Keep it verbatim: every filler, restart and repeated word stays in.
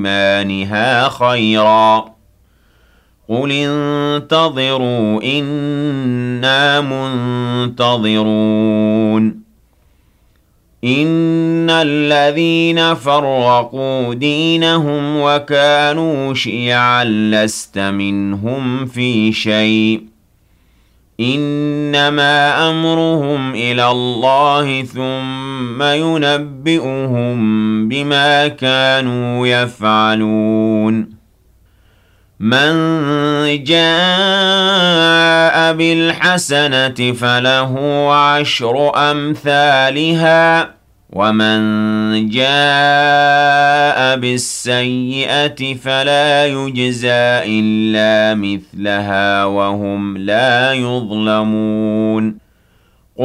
إيمانها خيرا قل انتظروا إنا منتظرون إن الذين فرقوا دينهم وكانوا شيعا لست منهم في شيء إنما أمرهم إلى الله ثم ينبئهم بما كانوا يفعلون من جاء بالحسنة فله عشر أمثالها ومن جاء بالسيئة فلا يجزى إلا مثلها وهم لا يظلمون